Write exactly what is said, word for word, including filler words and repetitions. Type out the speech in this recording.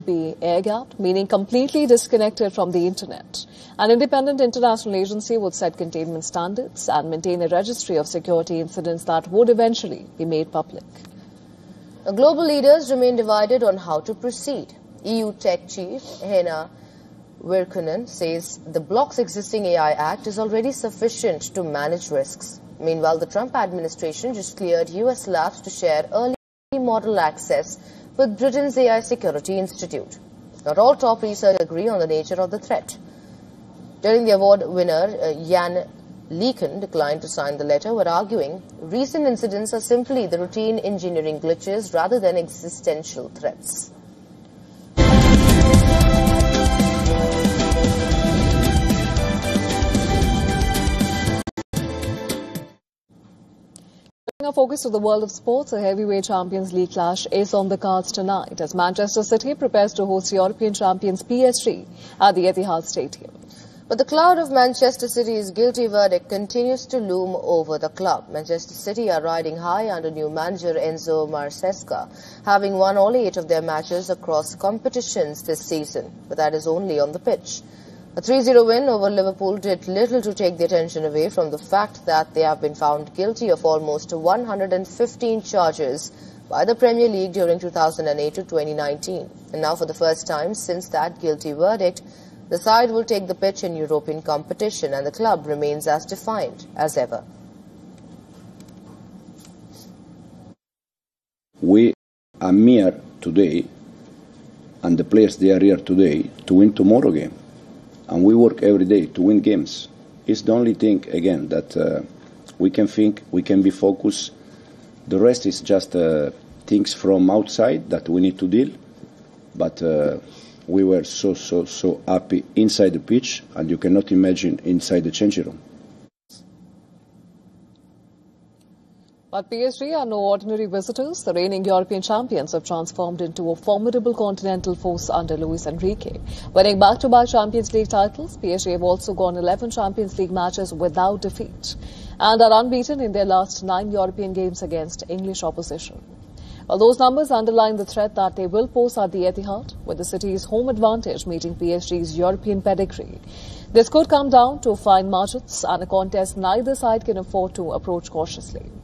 be air-gapped, meaning completely disconnected from the internet. An independent international agency would set containment standards and maintain a registry of security incidents that would eventually be made public. Global leaders remain divided on how to proceed. E U tech chief Henna Virkkunen says the bloc's existing A I Act is already sufficient to manage risks. Meanwhile, the Trump administration just cleared U S labs to share early model access with Britain's A I Security Institute. Not all top researchers agree on the nature of the threat. During the award winner, uh, Jan Leeken declined to sign the letter, but arguing recent incidents are simply the routine engineering glitches rather than existential threats. Our focus to the world of sports, a heavyweight Champions League clash is on the cards tonight as Manchester City prepares to host European champions P S G at the Etihad Stadium. But the cloud of Manchester City's guilty verdict continues to loom over the club. Manchester City are riding high under new manager Enzo Maresca, having won all eight of their matches across competitions this season, but that is only on the pitch. A three zero win over Liverpool did little to take the attention away from the fact that they have been found guilty of almost one hundred fifteen charges by the Premier League during two thousand eight to twenty nineteen. And now for the first time since that guilty verdict, the side will take the pitch in European competition and the club remains as defiant as ever. We are here today and the players they are here today to win tomorrow game. And we work every day to win games. It's the only thing, again, that uh, we can think, we can be focused. The rest is just uh, things from outside that we need to deal. But uh, we were so, so, so happy inside the pitch, and you cannot imagine inside the changing room. But P S G are no ordinary visitors. The reigning European champions have transformed into a formidable continental force under Luis Enrique. Winning back-to-back Champions League titles, P S G have also gone eleven Champions League matches without defeat and are unbeaten in their last nine European games against English opposition. Well, those numbers underline the threat that they will pose at the Etihad, with the city's home advantage meeting P S G's European pedigree. This could come down to fine margins and a contest neither side can afford to approach cautiously.